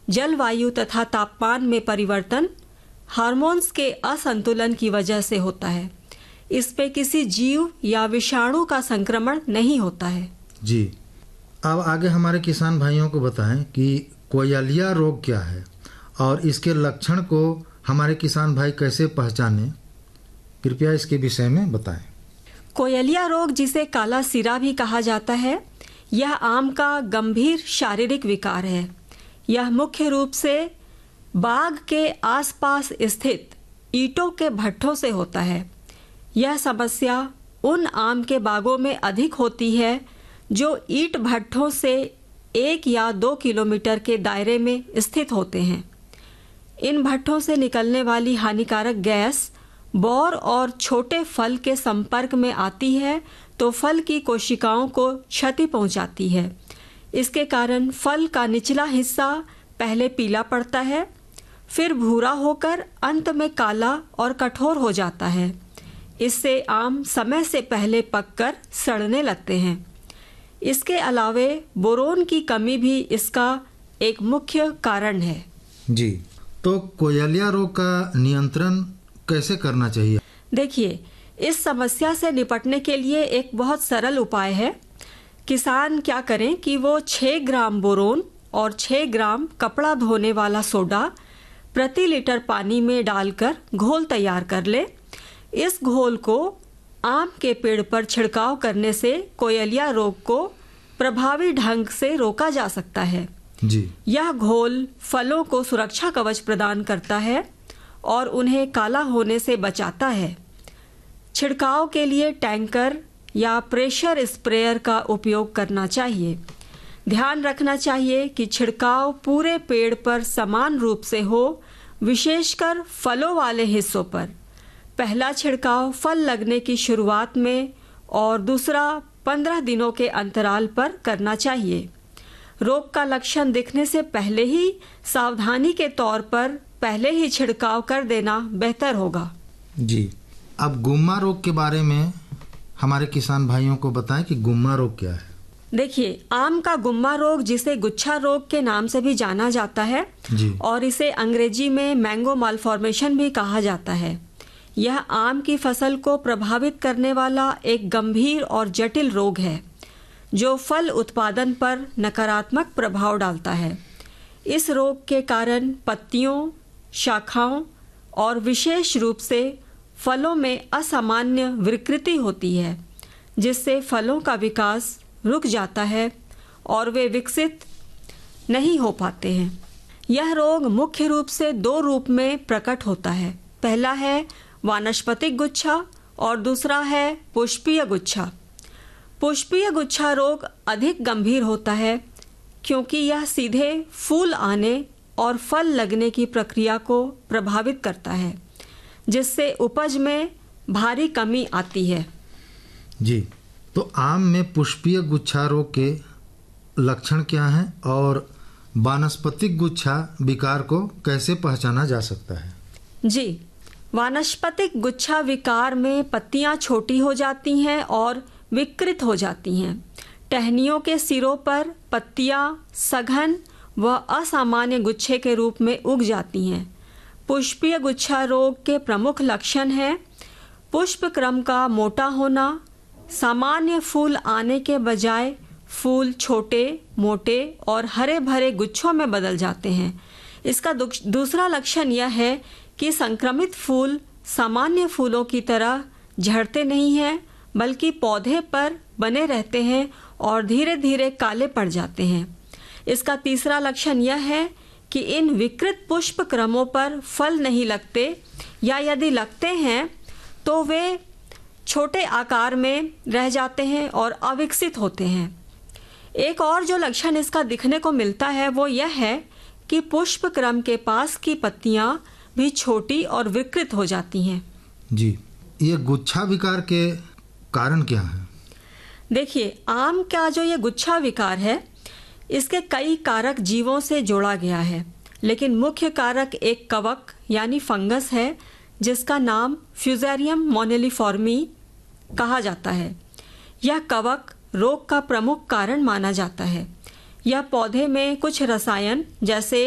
जलवायु तथा तापमान में परिवर्तन, हार्मोन्स के असंतुलन की वजह से होता है। इस पे किसी जीव या विषाणु का संक्रमण नहीं होता है। जी, अब आगे हमारे किसान भाइयों को बताएं कि कोयलिया रोग क्या है और इसके लक्षण को हमारे किसान भाई कैसे पहचानें। कृपया इसके विषय में बताएं। कोयलिया रोग, जिसे काला सिरा भी कहा जाता है, यह आम का गंभीर शारीरिक विकार है। यह मुख्य रूप से बाग के आसपास स्थित ईंटों के भट्ठों से होता है। यह समस्या उन आम के बागों में अधिक होती है जो ईंट भट्ठों से 1 या 2 किलोमीटर के दायरे में स्थित होते हैं। इन भट्ठों से निकलने वाली हानिकारक गैस बौर और छोटे फल के संपर्क में आती है तो फल की कोशिकाओं को क्षति पहुंचाती है। इसके कारण फल का निचला हिस्सा पहले पीला पड़ता है, फिर भूरा होकर अंत में काला और कठोर हो जाता है। इससे आम समय से पहले पककर सड़ने लगते हैं। इसके अलावे बोरोन की कमी भी इसका एक मुख्य कारण है। जी, तो कोयलिया रोग का नियंत्रण कैसे करना चाहिए? देखिए, इस समस्या से निपटने के लिए एक बहुत सरल उपाय है। किसान क्या करें कि वो 6 ग्राम बोरोन और 6 ग्राम कपड़ा धोने वाला सोडा प्रति लीटर पानी में डालकर घोल तैयार कर ले। इस घोल को आम के पेड़ पर छिड़काव करने से कोयलिया रोग को प्रभावी ढंग से रोका जा सकता है। जी, यह घोल फलों को सुरक्षा कवच प्रदान करता है और उन्हें काला होने से बचाता है। छिड़काव के लिए टैंकर या प्रेशर स्प्रेयर का उपयोग करना चाहिए। ध्यान रखना चाहिए कि छिड़काव पूरे पेड़ पर समान रूप से हो, विशेषकर फलों वाले हिस्सों पर। पहला छिड़काव फल लगने की शुरुआत में और दूसरा 15 दिनों के अंतराल पर करना चाहिए। रोग का लक्षण दिखने से पहले ही सावधानी के तौर पर पहले ही छिड़काव कर देना बेहतर होगा। जी, अब गुम्मा रोग के बारे में हमारे किसान भाइयों को बताएं कि गुम्मा रोग क्या है। देखिए, आम का गुम्मा रोग, जिसे गुच्छा रोग के नाम से भी जाना जाता है, जी, और इसे अंग्रेजी में मैंगो मालफॉर्मेशन भी कहा जाता है। यह आम की फसल को प्रभावित करने वाला एक गंभीर और जटिल रोग है जो फल उत्पादन पर नकारात्मक प्रभाव डालता है। इस रोग के कारण पत्तियों, शाखाओं और विशेष रूप से फलों में असामान्य विकृति होती है, जिससे फलों का विकास रुक जाता है और वे विकसित नहीं हो पाते हैं। यह रोग मुख्य रूप से 2 रूप में प्रकट होता है। पहला है वानस्पतिक गुच्छा और दूसरा है पुष्पीय गुच्छा। पुष्पीय गुच्छा रोग अधिक गंभीर होता है क्योंकि यह सीधे फूल आने और फल लगने की प्रक्रिया को प्रभावित करता है, जिससे उपज में भारी कमी आती है। जी, तो आम में पुष्पीय गुच्छा रोग के लक्षण क्या हैं और वानस्पतिक गुच्छा विकार को कैसे पहचाना जा सकता है? जी, वानस्पतिक गुच्छा विकार में पत्तियां छोटी हो जाती हैं और विकृत हो जाती हैं। टहनियों के सिरों पर पत्तियां सघन व असामान्य गुच्छे के रूप में उग जाती हैं। पुष्पीय गुच्छा रोग के प्रमुख लक्षण हैं पुष्प क्रम का मोटा होना, सामान्य फूल आने के बजाय फूल छोटे, मोटे और हरे भरे गुच्छों में बदल जाते हैं। इसका दूसरा लक्षण यह है कि संक्रमित फूल सामान्य फूलों की तरह झड़ते नहीं हैं, बल्कि पौधे पर बने रहते हैं और धीरे धीरे काले पड़ जाते हैं। इसका तीसरा लक्षण यह है कि इन विकृत पुष्प क्रमों पर फल नहीं लगते, या यदि लगते हैं तो वे छोटे आकार में रह जाते हैं और अविकसित होते हैं। एक और जो लक्षण इसका दिखने को मिलता है वो यह है कि पुष्प क्रम के पास की पत्तियां भी छोटी और विकृत हो जाती हैं। जी, ये गुच्छा विकार के कारण क्या है? देखिए, आम का जो ये गुच्छा विकार है, इसके कई कारक जीवों से जोड़ा गया है, लेकिन मुख्य कारक एक कवक यानी फंगस है जिसका नाम फ्यूजेरियम मोनेलिफॉर्मी कहा जाता है। यह कवक रोग का प्रमुख कारण माना जाता है। यह पौधे में कुछ रसायन जैसे